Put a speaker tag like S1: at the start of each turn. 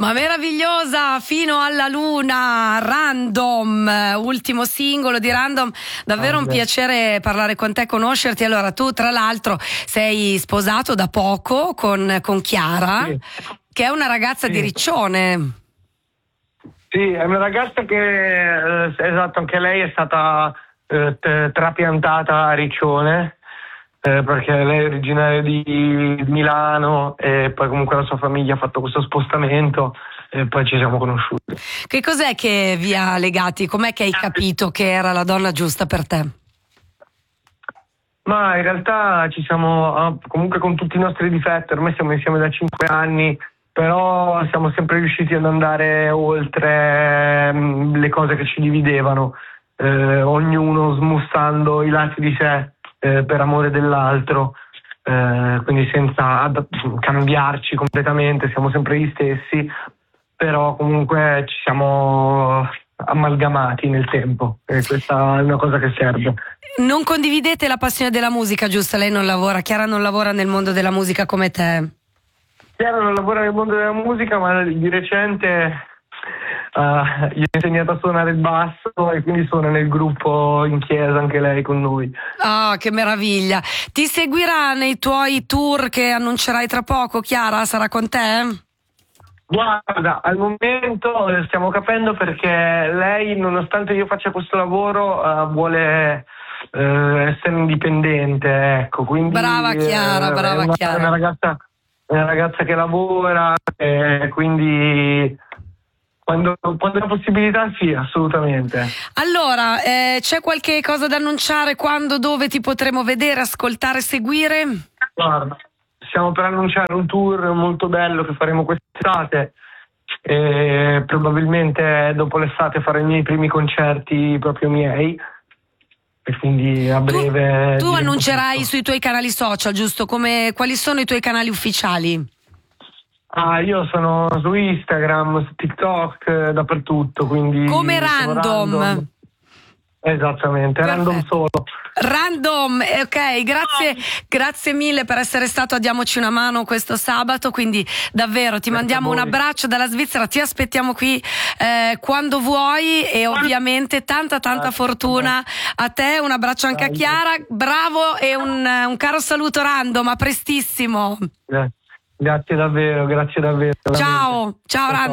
S1: Ma meravigliosa, Fino alla luna, Random, ultimo singolo di Random, davvero un piacere parlare con te, conoscerti. Allora, tu tra l'altro sei sposato da poco con Chiara,
S2: Sì.
S1: che è una ragazza di Riccione.
S2: Sì, è una ragazza che, esatto, anche lei è stata trapiantata a Riccione, perché lei è originaria di Milano e poi comunque la sua famiglia ha fatto questo spostamento e poi ci siamo conosciuti.
S1: Che cos'è che vi ha legati? Com'è che hai capito che era la donna giusta per te?
S2: Ma in realtà ci siamo, comunque con tutti i nostri difetti, ormai siamo insieme da 5 anni, però siamo sempre riusciti ad andare oltre le cose che ci dividevano, ognuno smussando i lati di sé per amore dell'altro, quindi senza cambiarci completamente, siamo sempre gli stessi, però comunque ci siamo amalgamati nel tempo e questa è una cosa che serve.
S1: Non condividete la passione della musica, giusto? Lei non lavora, Chiara non lavora nel mondo della musica come te.
S2: Chiara non lavora nel mondo della musica, ma di recente gli ho insegnato a suonare il basso e quindi suona nel gruppo in chiesa anche lei con noi.
S1: Ah, che meraviglia! Ti seguirà nei tuoi tour che annuncerai tra poco, Chiara? Sarà con te?
S2: Guarda, al momento stiamo capendo perché lei, nonostante io faccia questo lavoro, vuole essere indipendente, ecco, quindi
S1: Brava Chiara, brava
S2: è
S1: Chiara.
S2: una ragazza che lavora, quindi quando è una possibilità sì, assolutamente.
S1: Allora, c'è qualche cosa da annunciare? Quando, dove ti potremo vedere, ascoltare, seguire?
S2: Guarda, stiamo per annunciare un tour molto bello che faremo quest'estate e probabilmente dopo l'estate farò i miei primi concerti proprio miei e quindi a breve...
S1: Tu
S2: diremo
S1: annuncerai
S2: tutto.
S1: sui tuoi canali social, giusto? Quali sono i tuoi canali ufficiali?
S2: Io sono su Instagram, su TikTok, dappertutto, quindi...
S1: Come
S2: sono
S1: Random.
S2: Esattamente,
S1: Perfetto.
S2: Random solo.
S1: Random, ok, grazie mille per essere stato a Diamoci una mano questo sabato, quindi davvero ti mandiamo un abbraccio dalla Svizzera, ti aspettiamo qui quando vuoi e ovviamente tanta fortuna a te, un abbraccio anche a Chiara, bravo e un caro saluto Random, a prestissimo.
S2: Grazie davvero,
S1: Ciao Random.